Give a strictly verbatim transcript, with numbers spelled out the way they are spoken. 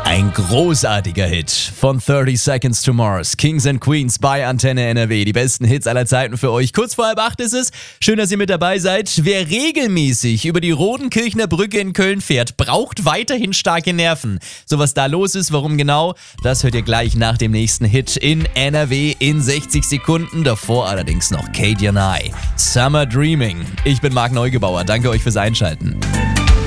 Ein großartiger Hit von thirty Seconds to Mars, Kings and Queens bei Antenne N R W. Die besten Hits aller Zeiten für euch. Kurz vor halb acht ist es. Schön, dass ihr mit dabei seid. Wer regelmäßig über die Rodenkirchner Brücke in Köln fährt, braucht weiterhin starke Nerven. So was da los ist, warum genau, das hört ihr gleich nach dem nächsten Hit in N R W in sechzig Sekunden. Davor allerdings noch Katy and I, Summer Dreaming. Ich bin Marc Neugebauer. Danke euch fürs Einschalten.